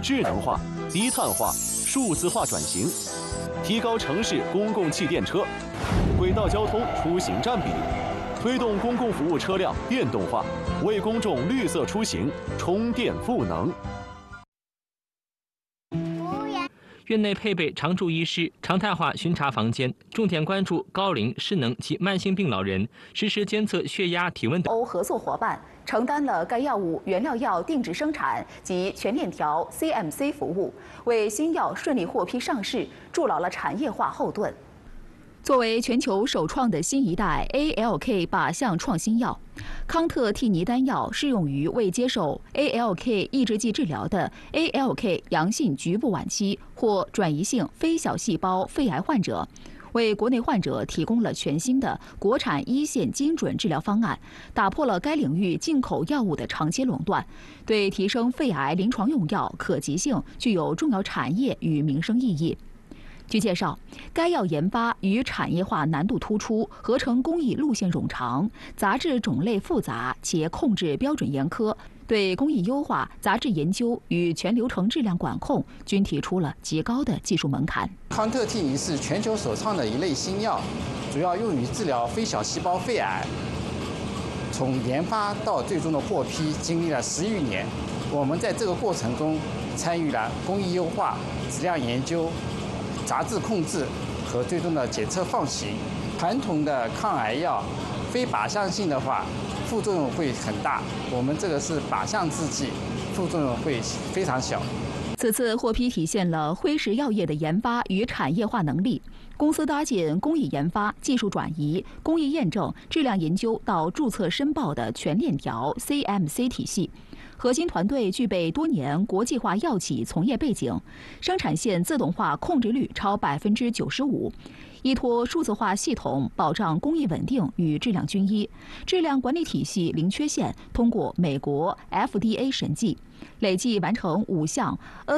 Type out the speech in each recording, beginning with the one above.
智能化、低碳化、数字化转型，提高城市公共汽电车、轨道交通出行占比，推动公共服务车辆电动化，为公众绿色出行充电赋能。 院内配备常驻医师，常态化巡查房间，重点关注高龄、失能及慢性病老人，实时监测血压、体温等。 合作伙伴承担了该药物原料药定制生产及全链条 CMC 服务，为新药顺利获批上市筑牢了产业化后盾。作为全球首创的新一代 ALK 靶向创新药，康特替尼单药适用于未接受 ALK 抑制剂治疗的 ALK 阳性局部晚期或转移性非小细胞肺癌患者，为国内患者提供了全新的国产一线精准治疗方案，打破了该领域进口药物的长期垄断，对提升肺癌临床用药可及性具有重要产业与民生意义。据介绍，该药研发与产业化难度突出，合成工艺路线冗长，杂质种类复杂且控制标准严苛，对工艺优化、杂质研究与全流程质量管控均提出了极高的技术门槛。 康特替尼是全球首创的一类新药，主要用于治疗非小细胞肺癌。从研发到最终的获批，经历了10余年。我们在这个过程中参与了工艺优化、质量研究、杂质控制和最终的检测放行。传统的抗癌药，非靶向性的话，副作用会很大。我们这个是靶向制剂，副作用会非常小。 此次获批体现了辉石药业的研发与产业化能力。公司搭建工艺研发、技术转移、工艺验证、质量研究到注册申报的全链条 CMC 体系。核心团队具备多年国际化药企从业背景，生产线自动化控制率超95%，依托数字化系统保障工艺稳定与质量均一，质量管理体系零缺陷，通过美国 FDA 审计，累计完成5项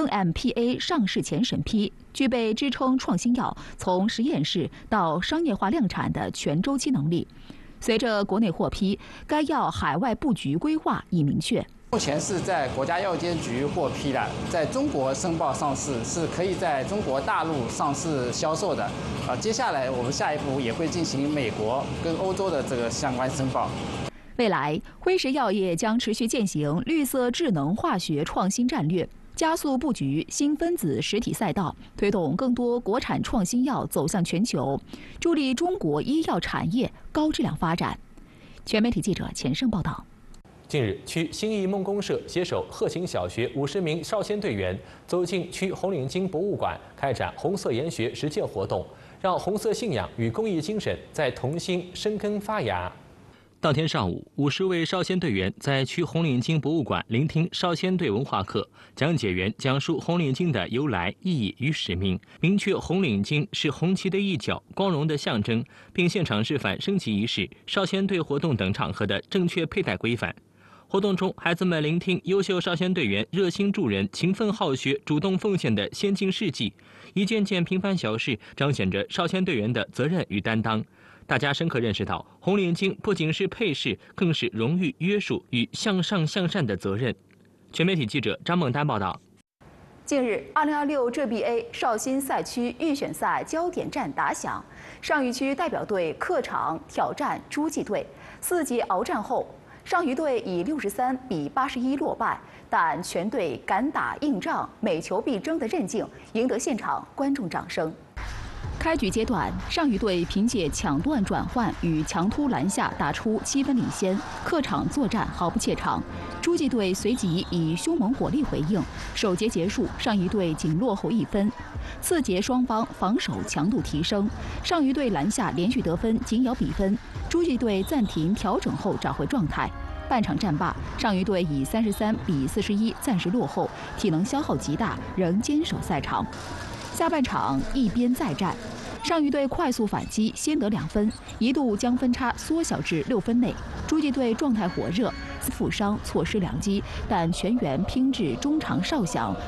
NMPA 上市前审批，具备支撑创新药从实验室到商业化量产的全周期能力。随着国内获批，该药海外布局规划已明确。 目前是在国家药监局获批了，在中国申报上市，是可以在中国大陆上市销售的。接下来我们下一步也会进行美国跟欧洲的这个相关申报。 未来，辉石药业将持续践行绿色智能化学创新战略，加速布局新分子实体赛道，推动更多国产创新药走向全球，助力中国医药产业高质量发展。全媒体记者钱胜报道。 近日，区新义梦公社携手鹤琴小学50名少先队员走进区红领巾博物馆，开展红色研学实践活动，让红色信仰与公益精神在童心生根发芽。当天上午，50位少先队员在区红领巾博物馆聆听少先队文化课，讲解员讲述红领巾的由来、意义与使命，明确红领巾是红旗的一角、光荣的象征，并现场示范升旗仪式、少先队活动等场合的正确佩戴规范。活动中，孩子们聆听优秀少先队员热心助人、勤奋好学、主动奉献的先进事迹，一件件平凡小事彰显着少先队员的责任与担当。大家深刻认识到，红领巾不仅是配饰，更是荣誉、约束与向上向善的责任。全媒体记者张梦丹报道。 近日，2026 GBA 绍兴赛区预选赛焦点战打响，上虞区代表队客场挑战诸暨队，4节鏖战后，上虞队以63比81落败，但全队敢打硬仗、每球必争的韧劲，赢得现场观众掌声。开局阶段，上虞队凭借抢断转换与强突篮下打出7分领先，客场作战毫不怯场。诸暨队随即以凶猛火力回应，首节结束，上虞队仅落后1分。次节双方防守强度提升，上虞队篮下连续得分紧咬比分，诸暨队暂停调整后找回状态。半场战罢，上虞队以33比41暂时落后，体能消耗极大，仍坚守赛场。下半场一边再战，上虞队快速反击，先得2分，一度将分差缩小至6分内。诸暨队状态火热，负伤错失良机，但全员拼至中场哨响。